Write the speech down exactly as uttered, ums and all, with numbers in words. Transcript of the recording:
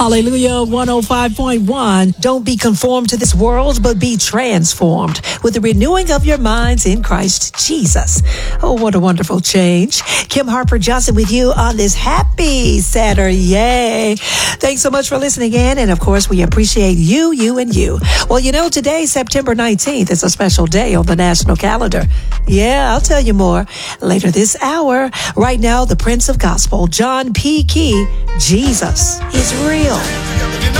Hallelujah, one oh five point one. Don't be conformed to this world, but be transformed with the renewing of your minds in Christ Jesus. Oh, what a wonderful change. Kim Harper Johnson with you on this happy Saturday. Yay. Thanks so much for listening in. And of course, we appreciate you, you, and you. Well, you know, today, September nineteenth, is a special day on the national calendar. Yeah, I'll tell you more later this hour. Right now, the Prince of Gospel, John P. Key, Jesus is real.